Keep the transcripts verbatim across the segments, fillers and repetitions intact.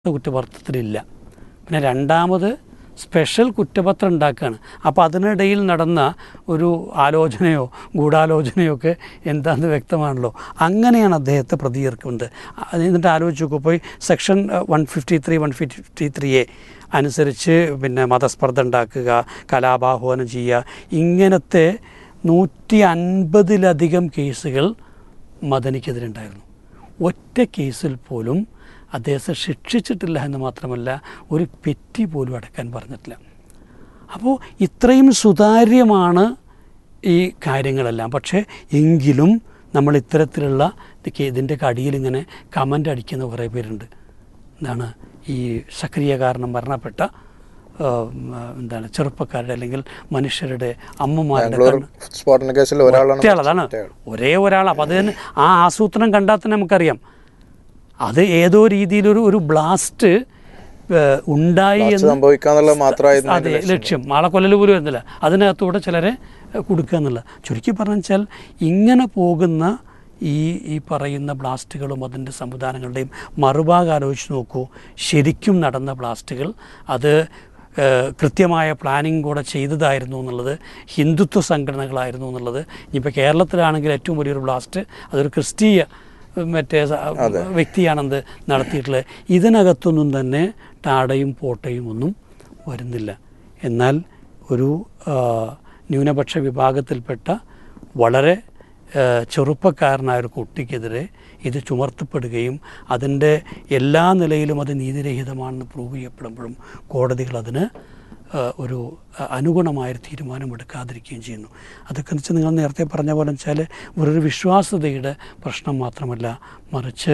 കുറ്റപത്രത്തിലില്ല. പിന്നെ രണ്ടാമത് സ്പെഷ്യൽ കുറ്റപത്രം ഉണ്ടാക്കുകയാണ്. അപ്പോൾ അതിനിടയിൽ നടന്ന ഒരു ആലോചനയോ ഗൂഢാലോചനയോ ഒക്കെ എന്താണെന്ന് വ്യക്തമാണല്ലോ. അങ്ങനെയാണ് അദ്ദേഹത്തെ പ്രതി ചേർക്കുന്നത്. എന്നിട്ട് ആലോചിച്ച് നോക്കൂ, ഇപ്പോൾ section one fifty three one fifty three A അനുസരിച്ച് പിന്നെ മതസ്പർദ്ധ ഉണ്ടാക്കുക, കലാപാഹ്വാനം ചെയ്യുക, ഇങ്ങനത്തെ നൂറ്റി അൻപതിലധികം കേസുകൾ മദനിക്കെതിരെ ഉണ്ടായിരുന്നു. ഒറ്റ കേസിൽ പോലും അദ്ദേഹത്തെ ശിക്ഷിച്ചിട്ടില്ല എന്ന് മാത്രമല്ല, ഒരു പെറ്റി പോലും അടക്കാൻ പറഞ്ഞിട്ടില്ല. അപ്പോൾ ഇത്രയും സുതാര്യമാണ് ഈ കാര്യങ്ങളെല്ലാം. പക്ഷേ എങ്കിലും നമ്മൾ ഇത്തരത്തിലുള്ള ഇതിൻ്റെ അടിയിൽ ഇങ്ങനെ കമൻ്റ് അടിക്കുന്ന കുറേ പേരുണ്ട്. എന്താണ് ഈ സക്രിയ കാരണം മരണപ്പെട്ട എന്താണ് ചെറുപ്പക്കാരുടെ അല്ലെങ്കിൽ മനുഷ്യരുടെ അമ്മമാരുടെ ഒറ്റയാളതാണ്, ഒരേ ഒരാൾ. അപ്പോൾ അത് തന്നെ ആ ആസൂത്രണം കണ്ടാൽ തന്നെ നമുക്കറിയാം അത് ഏതോ രീതിയിലൊരു ഒരു ബ്ലാസ്റ്റ് ഉണ്ടായി എന്ന്. അതെ, ലക്ഷ്യം ആളെ കൊല്ലൽ പോലും വരുന്നില്ല, അതിനകത്തൂടെ ചിലരെ കൊടുക്കുക എന്നുള്ള. ചുരുക്കി പറഞ്ഞാൽ ഇങ്ങനെ പോകുന്ന ഈ ഈ പറയുന്ന ബ്ലാസ്റ്റുകളും അതിൻ്റെ സംവിധാനങ്ങളുടെയും മറുഭാഗം ആലോചിച്ച് നോക്കൂ. ശരിക്കും നടന്ന ബ്ലാസ്റ്റുകൾ അത് കൃത്യമായ പ്ലാനിങ് കൂടെ ചെയ്തതായിരുന്നു എന്നുള്ളത്, ഹിന്ദുത്വ സംഘടനകളായിരുന്നു എന്നുള്ളത്. ഇനിയിപ്പോൾ കേരളത്തിലാണെങ്കിൽ ഏറ്റവും വലിയൊരു ബ്ലാസ്റ്റ് അതൊരു ക്രിസ്തീയ മറ്റേ വ്യക്തിയാണെന്ന് നടത്തിയിട്ടുള്ളത്. ഇതിനകത്തൊന്നും തന്നെ ടാടയും പോട്ടയും ഒന്നും വരുന്നില്ല. എന്നാൽ ഒരു ന്യൂനപക്ഷ വിഭാഗത്തിൽപ്പെട്ട വളരെ ചെറുപ്പക്കാരനായ ഒരു കുട്ടിക്കെതിരെ ഇത് ചുമർത്തപ്പെടുകയും അതിൻ്റെ എല്ലാ നിലയിലും അത് നീതിരഹിതമാണെന്ന് പ്രൂവ് ചെയ്യപ്പെടുമ്പോഴും കോടതികൾ അതിന് ഒരു അനുഗുണമായൊരു തീരുമാനമെടുക്കാതിരിക്കുകയും ചെയ്യുന്നു. അതൊക്കെ വെച്ചാൽ നിങ്ങൾ നേരത്തെ പറഞ്ഞ പോലെ വെച്ചാൽ വെറൊരു വിശ്വാസ്യതയുടെ പ്രശ്നം മാത്രമല്ല, മറിച്ച്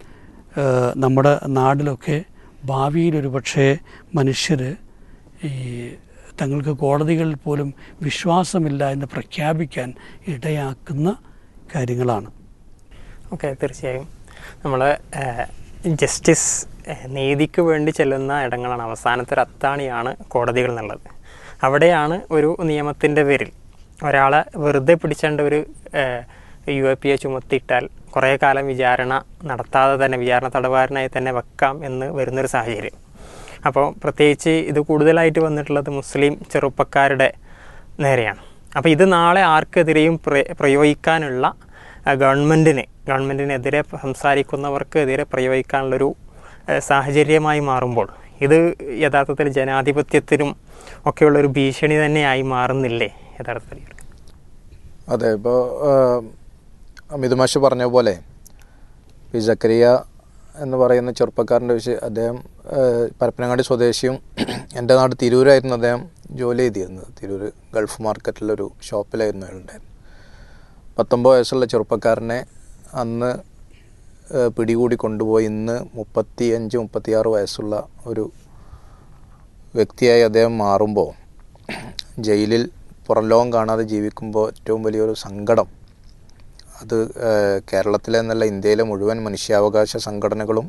നമ്മുടെ നാട്ടിലൊക്കെ ഭാവിയിലൊരു പക്ഷേ മനുഷ്യർ ഈ തങ്ങൾക്ക് കോടതികളിൽ പോലും വിശ്വാസമില്ല എന്ന് പ്രഖ്യാപിക്കാൻ ഇടയാക്കുന്ന കാര്യങ്ങളാണ്. ഓക്കെ, തീർച്ചയായും നമ്മൾ ജസ്റ്റിസ് നീതിക്ക് വേണ്ടി ചെല്ലുന്ന ഇടങ്ങളാണ്. അവസാനത്തെ ഒരു അത്താണിയാണ് കോടതികൾ എന്നുള്ളത്. അവിടെയാണ് ഒരു നിയമത്തിൻ്റെ പേരിൽ ഒരാളെ വെറുതെ പിടിച്ചേണ്ട ഒരു യു എ പി എ ചുമത്തിയിട്ടാൽ കുറേ കാലം വിചാരണ നടത്താതെ തന്നെ വിചാരണ തടവുകാരനായി തന്നെ വെക്കാം എന്ന് വരുന്നൊരു സാഹചര്യം. അപ്പോൾ പ്രത്യേകിച്ച് ഇത് കൂടുതലായിട്ട് വന്നിട്ടുള്ളത് മുസ്ലിം ചെറുപ്പക്കാരുടെ നേരെയാണ്. അപ്പോൾ ഇത് നാളെ ആർക്കെതിരെയും പ്രയോഗിക്കാനുള്ള ഗവൺമെൻറ്റിന് ഗവൺമെൻറ്റിനെതിരെ സംസാരിക്കുന്നവർക്കെതിരെ പ്രയോഗിക്കാനുള്ളൊരു സാഹചര്യമായി മാറുമ്പോൾ ഇത് യഥാർത്ഥത്തിൽ ജനാധിപത്യത്തിനും ഒക്കെയുള്ളൊരു ഭീഷണി തന്നെയായി മാറുന്നില്ലേ യഥാർത്ഥത്തിൽ? അതെ, ഇപ്പോൾ അമിത് മാഷ് പറഞ്ഞ പോലെ പി സക്കരിയ എന്ന് പറയുന്ന ചെറുപ്പക്കാരൻ്റെ വിഷയം, അദ്ദേഹം പരപ്പനങ്ങാടി സ്വദേശിയും എൻ്റെ നാട് തിരൂരായിരുന്നു. അദ്ദേഹം ജോലി ചെയ്തിരുന്നത് തിരൂർ ഗൾഫ് മാർക്കറ്റിലൊരു ഷോപ്പിലായിരുന്നു അയാളുണ്ടായിരുന്നു. പത്തൊമ്പത് വയസ്സുള്ള ചെറുപ്പക്കാരനെ അന്ന് പിടികൂടി കൊണ്ടുപോയി ഇന്ന് മുപ്പത്തി അഞ്ച് മുപ്പത്തിയാറ് വയസ്സുള്ള ഒരു വ്യക്തിയായി അദ്ദേഹം മാറുമ്പോൾ, ജയിലിൽ പുറം ലോകം കാണാതെ ജീവിക്കുമ്പോൾ ഏറ്റവും വലിയൊരു സങ്കടം അത് കേരളത്തിലെ എന്നല്ല ഇന്ത്യയിലെ മുഴുവൻ മനുഷ്യാവകാശ സംഘടനകളും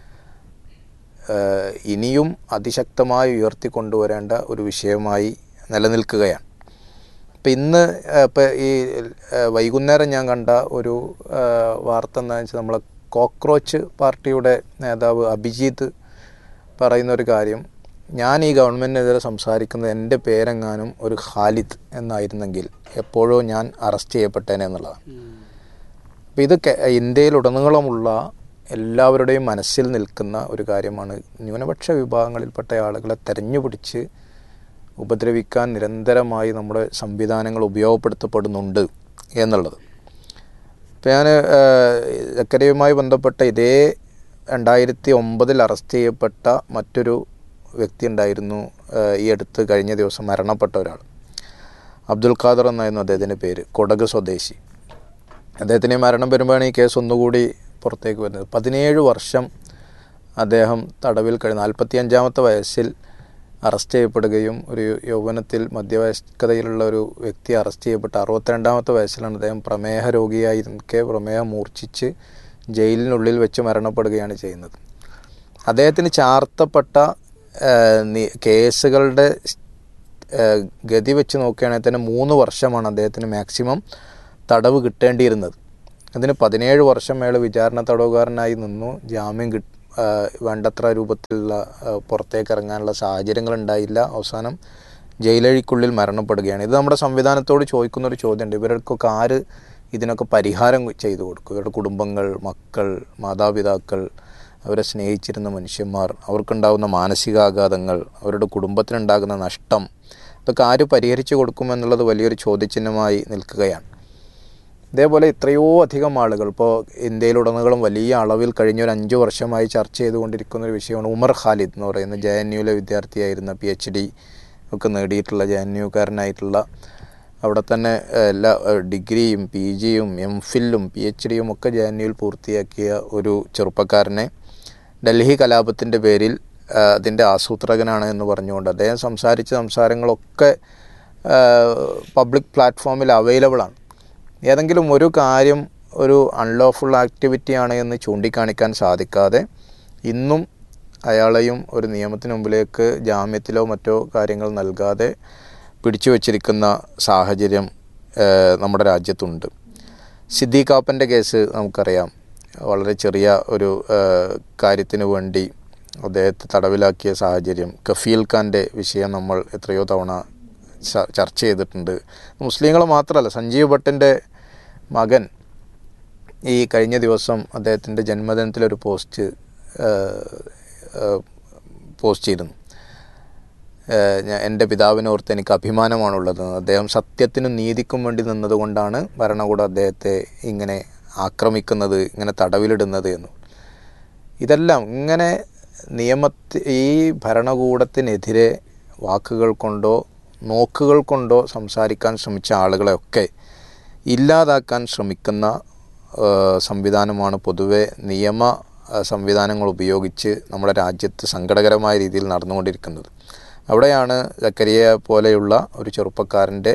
ഇനിയും അതിശക്തമായി ഉയർത്തിക്കൊണ്ടുവരേണ്ട ഒരു വിഷയമായി നിലനിൽക്കുകയാണ്. ഇപ്പം ഇന്ന് ഇപ്പം ഈ വൈകുന്നേരം ഞാൻ കണ്ട ഒരു വാർത്ത എന്താണെന്ന് വെച്ചാൽ നമ്മളെ കോക്രോച്ച് പാർട്ടിയുടെ നേതാവ് അഭിജിത്ത് പറയുന്ന ഒരു കാര്യം, ഞാൻ ഈ ഗവൺമെൻറ്റിനെതിരെ സംസാരിക്കുന്നത് എൻ്റെ പേരെങ്ങാനും ഒരു ഖാലിദ് എന്നായിരുന്നെങ്കിൽ എപ്പോഴോ ഞാൻ അറസ്റ്റ് ചെയ്യപ്പെട്ടേനെ എന്നുള്ളതാണ്. അപ്പോൾ ഇത് ഇന്ത്യയിലുടനീളമുള്ള എല്ലാവരുടെയും മനസ്സിൽ നിൽക്കുന്ന ഒരു കാര്യമാണ്. ന്യൂനപക്ഷ വിഭാഗങ്ങളിൽപ്പെട്ട ആളുകളെ തെരഞ്ഞുപിടിച്ച് ഉപദ്രവിക്കാൻ നിരന്തരമായി നമ്മുടെ സംവിധാനങ്ങൾ ഉപയോഗപ്പെടുത്തപ്പെടുന്നുണ്ട് എന്നുള്ളത്. ഇപ്പോൾ ഞാൻ സക്കരിയയുമായി ബന്ധപ്പെട്ട ഇതേ രണ്ടായിരത്തി ഒമ്പതിൽ അറസ്റ്റ് ചെയ്യപ്പെട്ട മറ്റൊരു വ്യക്തി ഉണ്ടായിരുന്നു, ഈ അടുത്ത് കഴിഞ്ഞ ദിവസം മരണപ്പെട്ട ഒരാൾ. അബ്ദുൽ ഖാദർ എന്നായിരുന്നു അദ്ദേഹത്തിൻ്റെ പേര്, കൊടക് സ്വദേശി. അദ്ദേഹത്തിന് മരണം വരുമ്പോഴാണ് ഈ കേസ് ഒന്നുകൂടി പുറത്തേക്ക് വരുന്നത്. പതിനേഴ് വർഷം അദ്ദേഹം തടവിൽ കഴിഞ്ഞ് നാൽപ്പത്തി അഞ്ചാമത്തെ വയസ്സിൽ അറസ്റ്റ് ചെയ്യപ്പെടുകയും ഒരു യൗവനത്തിൽ മധ്യവയസ്കതയിലുള്ള ഒരു വ്യക്തി അറസ്റ്റ് ചെയ്യപ്പെട്ട അറുപത്തിരണ്ടാമത്തെ വയസ്സിലാണ് അദ്ദേഹം പ്രമേഹ രോഗിയായിരിക്കെ പ്രമേഹം മൂർച്ഛിച്ച് ജയിലിനുള്ളിൽ വെച്ച് മരണപ്പെടുകയാണ് ചെയ്യുന്നത്. അദ്ദേഹത്തിന് ചാർത്തപ്പെട്ട കേസുകളുടെ ഗതി വെച്ച് നോക്കുകയാണെങ്കിൽ തന്നെ മൂന്ന് വർഷമാണ് അദ്ദേഹത്തിന് മാക്സിമം തടവ് കിട്ടേണ്ടിയിരുന്നത്. അതിന് പതിനേഴ് വർഷം അയാൾ വിചാരണ തടവുകാരനായി നിന്നു, ജാമ്യം കിട്ടി വേണ്ടത്ര രൂപത്തിലുള്ള പുറത്തേക്ക് ഇറങ്ങാനുള്ള സാഹചര്യങ്ങൾ ഉണ്ടായില്ല. അവസാനം ജയിലഴിക്കുള്ളിൽ മരണപ്പെടുകയാണ്. ഇത് നമ്മുടെ സംവിധാനത്തോട് ചോദിക്കുന്നൊരു ചോദ്യമുണ്ട്, ഇവർക്കൊക്കെ ആര് ഇതിനൊക്കെ പരിഹാരം ചെയ്തു കൊടുക്കും? ഇവരുടെ കുടുംബങ്ങൾ, മക്കൾ, മാതാപിതാക്കൾ, അവരെ സ്നേഹിച്ചിരുന്ന മനുഷ്യന്മാർ, അവർക്കുണ്ടാകുന്ന മാനസികാഘാതങ്ങൾ, അവരുടെ കുടുംബത്തിനുണ്ടാകുന്ന നഷ്ടം, ഇതൊക്കെ ആര് പരിഹരിച്ചു കൊടുക്കുമെന്നുള്ളത് വലിയൊരു ചോദ്യചിഹ്നമായി നിൽക്കുകയാണ്. ഇതേപോലെ എത്രയോ അധികം ആളുകൾ ഇപ്പോൾ ഇന്ത്യയിലുടനീളം വലിയ അളവിൽ കഴിഞ്ഞ ഒരു അഞ്ച് വർഷമായി ചർച്ച ചെയ്തുകൊണ്ടിരിക്കുന്ന ഒരു വിഷയമാണ് ഉമർ ഖാലിദ് എന്ന് പറയുന്ന J N യുവിലെ വിദ്യാർത്ഥിയായിരുന്ന, P H D ഒക്കെ നേടിയിട്ടുള്ള ജെ എൻ യുക്കാരനായിട്ടുള്ള, അവിടെ തന്നെ എല്ലാ ഡിഗ്രിയും പി ജിയും എം ഫില്ലും പി എച്ച് ഡിയും ഒക്കെ ജെ എൻ യുവിൽ പൂർത്തിയാക്കിയ ഒരു ചെറുപ്പക്കാരനെ ഡൽഹി കലാപത്തിൻ്റെ പേരിൽ അതിൻ്റെ ആസൂത്രകനാണ് എന്ന് പറഞ്ഞുകൊണ്ട് അദ്ദേഹം സംസാരിച്ച സംസാരങ്ങളൊക്കെ പബ്ലിക് പ്ലാറ്റ്ഫോമിൽ അവൈലബിളാണ്. ഏതെങ്കിലും ഒരു കാര്യം ഒരു അൺലോഫുൾ ആക്ടിവിറ്റിയാണ് എന്ന് ചൂണ്ടിക്കാണിക്കാൻ സാധിക്കാതെ ഇന്നും അയാളെയും ഒരു നിയമത്തിന് മുമ്പിലേക്ക് ജാമ്യത്തിലോ മറ്റോ കാര്യങ്ങൾ നൽകാതെ പിടിച്ചു വച്ചിരിക്കുന്ന സാഹചര്യം നമ്മുടെ രാജ്യത്തുണ്ട്. സിദ്ദീഖാപ്പൻ്റെ കേസ് നമുക്കറിയാം. വളരെ ചെറിയ ഒരു കാര്യത്തിന് വേണ്ടി അദ്ദേഹത്തെ തടവിലാക്കിയ സാഹചര്യം. കഫീൽ ഖാൻ്റെ വിഷയം നമ്മൾ എത്രയോ തവണ ചർച്ച ചെയ്തിട്ടുണ്ട്. മുസ്ലിങ്ങൾ മാത്രമല്ല, സഞ്ജീവ് ഭട്ടിൻ്റെ മകൻ ഈ കഴിഞ്ഞ ദിവസം അദ്ദേഹത്തിൻ്റെ ജന്മദിനത്തിലൊരു പോസ്റ്റ് പോസ്റ്റ് ചെയ്തിരുന്നു. ഞാൻ എൻ്റെ പിതാവിനോർത്ത് എനിക്ക് അഭിമാനമാണുള്ളത്. അദ്ദേഹം സത്യത്തിനും നീതിക്കും വേണ്ടി നിന്നതുകൊണ്ടാണ് ഭരണകൂടം അദ്ദേഹത്തെ ഇങ്ങനെ ആക്രമിക്കുന്നത്, ഇങ്ങനെ തടവിലിടുന്നത് എന്ന്. ഇതെല്ലാം ഇങ്ങനെ നിയമത്തി ഈ ഭരണകൂടത്തിനെതിരെ വാക്കുകൾ കൊണ്ടോ നോക്കുകൾ കൊണ്ടോ സംസാരിക്കാൻ ശ്രമിച്ച ആളുകളെയൊക്കെ ഇല്ലാതാക്കാൻ ശ്രമിക്കുന്ന സംവിധാനമാണ് പൊതുവെ നിയമ സംവിധാനങ്ങൾ ഉപയോഗിച്ച് നമ്മുടെ രാജ്യത്ത് സങ്കടകരമായ രീതിയിൽ നടന്നുകൊണ്ടിരിക്കുന്നത്. അവിടെയാണ് സക്കരിയ പോലെയുള്ള ഒരു ചെറുപ്പക്കാരൻ്റെ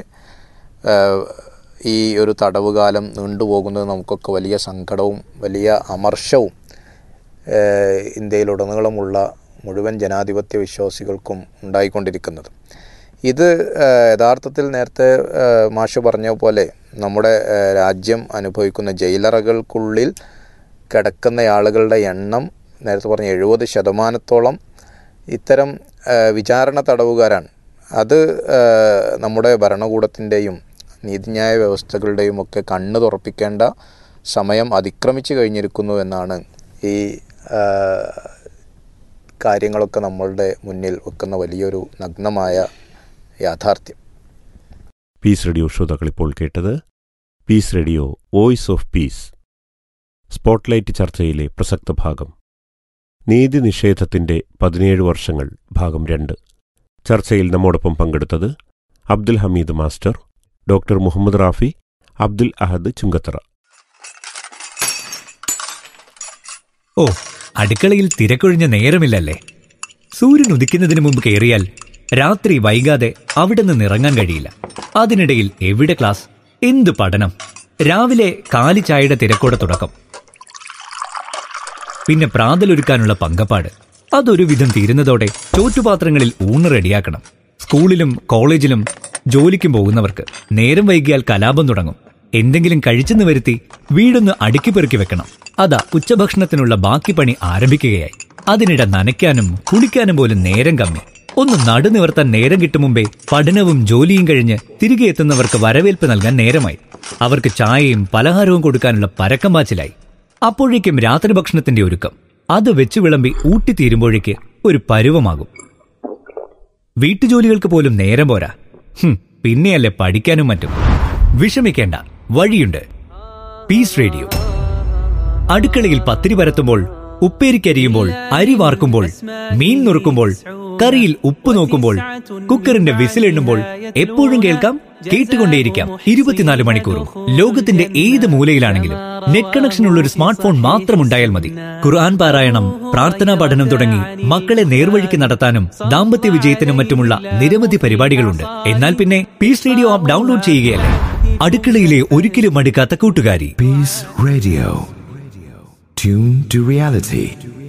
ഈ ഒരു തടവുകാലം നീണ്ടുപോകുന്നത് നമുക്കൊക്കെ വലിയ സങ്കടവും വലിയ അമർഷവും ഇന്ത്യയിലുടനീളമുള്ള മുഴുവൻ ജനാധിപത്യ വിശ്വാസികൾക്കും ഉണ്ടായിക്കൊണ്ടിരിക്കുന്നത്. ഇത് യഥാർത്ഥത്തിൽ നേരത്തെ മാഷ് പറഞ്ഞ പോലെ നമ്മുടെ രാജ്യം അനുഭവിക്കുന്ന ജയിലറകൾക്കുള്ളിൽ കിടക്കുന്ന ആളുകളുടെ എണ്ണം നേരത്തെ പറഞ്ഞ എഴുപത് ശതമാനത്തോളം ഇത്തരം വിചാരണ തടവുകാരാണ്. അത് നമ്മുടെ ഭരണകൂടത്തിൻ്റെയും നീതിന്യായ വ്യവസ്ഥകളുടെയും ഒക്കെ കണ്ണ് തുറപ്പിക്കേണ്ട സമയം അതിക്രമിച്ചു കഴിഞ്ഞിരിക്കുന്നു എന്നാണ് ഈ കാര്യങ്ങളൊക്കെ നമ്മളുടെ മുന്നിൽ വെക്കുന്ന വലിയൊരു നഗ്നമായ യാഥാർത്ഥ്യം. പീസ് റേഡിയോ ശ്രോതാക്കൾ ഇപ്പോൾ കേട്ടത് piece radio voice of peace spotlight ചർച്ചയിലെ പ്രസക്ത ഭാഗം നീതി നിഷേധത്തിന്റെ പതിനേഴ് വർഷങ്ങൾ ഭാഗം രണ്ട്. ചർച്ചയിൽ നമ്മോടൊപ്പം പങ്കെടുത്തത് അബ്ദുൽ ഹമീദ് മാസ്റ്റർ, ഡോക്ടർ മുഹമ്മദ് റാഫി, അബ്ദുൽ അഹദ് ചുങ്കത്തറ. ഓ, അടുക്കളയിൽ തിരക്കൊഴിഞ്ഞ നേരമില്ലല്ലേ? സൂര്യൻ ഉദിക്കുന്നതിന് മുമ്പ് കയറിയാൽ രാത്രി വൈകാതെ അവിടെ നിന്ന് ഇറങ്ങാൻ കഴിയില്ല. അതിനിടയിൽ എവിടെ ക്ലാസ്, എന്ത് പഠനം, രാവിലെ കാലി ചായയുടെ തിരക്കോടെ തുടക്കം, പിന്നെ പ്രാതലൊരുക്കാനുള്ള പങ്കപ്പാട്. അതൊരു വിധം തീരുന്നതോടെ ചോറ്റുപാത്രങ്ങളിൽ ഊണ് റെഡിയാക്കണം. സ്കൂളിലും കോളേജിലും ജോലിക്കും പോകുന്നവർക്ക് നേരം വൈകിയാൽ കലാപം തുടങ്ങും. എന്തെങ്കിലും കഴിച്ചെന്ന് വരുത്തി വീടൊന്ന് അടുക്കി പെറുക്കി വെക്കണം. അതാ ഉച്ചഭക്ഷണത്തിനുള്ള ബാക്കി പണി ആരംഭിക്കുകയായി. അതിനിടെ നനയ്ക്കാനും കുളിക്കാനും പോലും നേരം കമ്മി. ഒന്ന് നടുനിവർത്താൻ നേരം കിട്ടും മുമ്പേ പഠനവും ജോലിയും കഴിഞ്ഞ് തിരികെ എത്തുന്നവർക്ക് വരവേൽപ്പ് നൽകാൻ നേരമായി. അവർക്ക് ചായയും പലഹാരവും കൊടുക്കാനുള്ള പരക്കം പാച്ചിലായി. അപ്പോഴേക്കും രാത്രി ഭക്ഷണത്തിന്റെ ഒരുക്കം. അത് വെച്ചു വിളമ്പി ഊട്ടിത്തീരുമ്പോഴേക്ക് ഒരു പരുവമാകും. വീട്ടുജോലികൾക്ക് പോലും നേരം പോരാ. പിന്നെയല്ലേ പഠിക്കാനും മറ്റും. വിഷമിക്കേണ്ട, വഴിയുണ്ട്. Piece radio. അടുക്കളയിൽ പത്തിരി പരത്തുമ്പോൾ, ഉപ്പേരിക്കരിയുമ്പോൾ, അരി വാർക്കുമ്പോൾ, മീൻ നുറുക്കുമ്പോൾ, കറിയിൽ ഉപ്പ് നോക്കുമ്പോൾ, കുക്കറിന്റെ വിസിലെണ്ണുമ്പോൾ എപ്പോഴും കേൾക്കാം, കേട്ടുകൊണ്ടേയിരിക്കാം. ഇരുപത്തിനാല് മണിക്കൂറും ലോകത്തിന്റെ ഏത് മൂലയിലാണെങ്കിലും നെറ്റ് കണക്ഷൻ ഉള്ള ഒരു സ്മാർട്ട് ഫോൺ മാത്രം ഉണ്ടായാൽ മതി. ഖുർആൻ പാരായണം, പ്രാർത്ഥനാ പഠനം തുടങ്ങി മക്കളെ നേർവഴിക്ക് നടത്താനും ദാമ്പത്യ വിജയത്തിനും മറ്റുമുള്ള നിരവധി പരിപാടികളുണ്ട്. എന്നാൽ പിന്നെ പീസ് റേഡിയോ ആപ്പ് ഡൗൺലോഡ് ചെയ്യുകയല്ലേ. അടുക്കളയിലെ ഒരിക്കലും മടുക്കാത്ത കൂട്ടുകാരി. Piece radio, tune to reality.